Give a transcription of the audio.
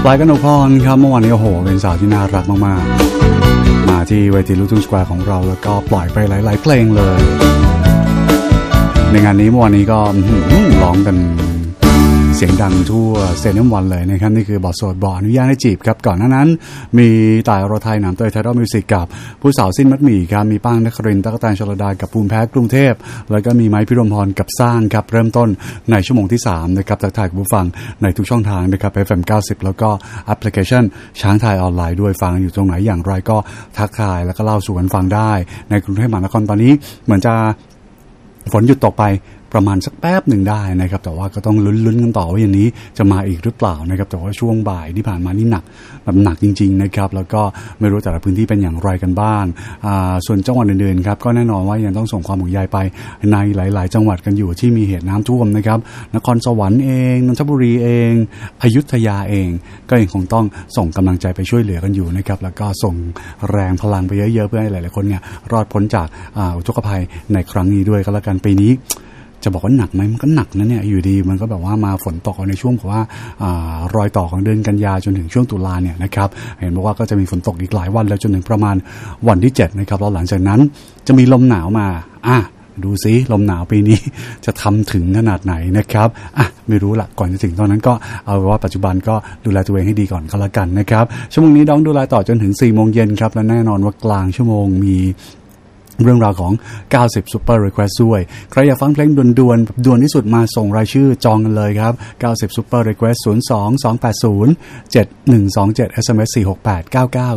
ายกนกพรครับเมื่อวานนี้โอ้โหเป็นสาวที่น่ารักมากๆมาที่เวทีลูกทุ่งสแควร์ของเราแล้วก็ปล่อยไปหลายๆเพลงเลยในงานนี้เมื่อวานนี้ก็ร้องกันเสียงดังทั่วสเตเดียมวันเลยนะครับนี่คือบทสวดบอกอนุญาตให้จีบครับก่อนหน้านั้นมีต่ายอรไทยหนามเตยไทยรัฐมิวสิกกับผู้สาวสิ้นมัดหมี่ครับมีป้างนครินทร์ตั๊กแตนชลดากับภูมิแพ้กรุงเทพแล้วก็มีไม้พิรมพรกับซ่านครับเริ่มต้นในชั่วโมงที่3นะครับทักทายผู้ฟังในทุกช่องทางนะครับ FM 90แล้วก็แอปพลิเคชันช้างไทยออนไลน์ด้วยฟังอยู่ตรงไหนอย่างไรก็ทักทายแล้วก็เล่าสู่กันฟังได้ในกรุงเทพมหานครตอนนี้เหมือนจะฝนหยุดตกไปประมาณสักแป๊บหนึ่งได้นะครับแต่ว่าก็ต้องลุ้นกันต่อว่าอย่างนี้จะมาอีกหรือเปล่านะครับแต่ว่าช่วงบ่ายที่ผ่านมานี่หนักแบบหนักจริงๆนะครับแล้วก็ไม่รู้แต่ละพื้นที่เป็นอย่างไรกันบ้างส่วนจังหวัดอื่นๆครับก็แน่นอนว่ายังต้องส่งความห่วงใยไปในหลายๆจังหวัดกันอยู่ที่มีเหตุน้ำท่วมนะครับนครสวรรค์เองนนทบุรีเองอยุธยาเองก็ยังคงต้องส่งกำลังใจไปช่วยเหลือกันอยู่นะครับแล้วก็ส่งแรงพลังไปเยอะๆเพื่อให้หลายๆคนเนี่ยรอดพ้นจากอุทกภัยในครั้งนี้ด้วยก็แล้วกันปีนี้จะบอกว่าหนักไหมมันก็หนักนะเนี่ยอยู่ดีมันก็แบบว่ามาฝนตกในช่วงแบบว่ารอยต่อของเดือนกันยาจนถึงช่วงตุลาเนี่ยนะครับเห็นบอกว่าก็จะมีฝนตกอีกหลายวันแล้วจนถึงประมาณวันที่7นะครับแล้วหลังจากนั้นจะมีลมหนาวมาดูซิลมหนาวปีนี้จะทำถึงขนาดไหนนะครับไม่รู้ละก่อนจะถึงตอนนั้นก็เอาว่าปัจจุบันก็ดูแลตัวเองให้ดีก่อนก็แล้วกันนะครับชั่วโมงนี้น้องดูแลต่อจนถึง 4 โมงเย็นครับและแน่นอนว่ากลางชั่วโมงมีเรื่องราวของ90 Super Request ด้วยใครอยากฟังเพลงด่วนที่สุดมาส่งรายชื่อจองกันเลยครับ90 Super Request 02 280 7127 SMS 46899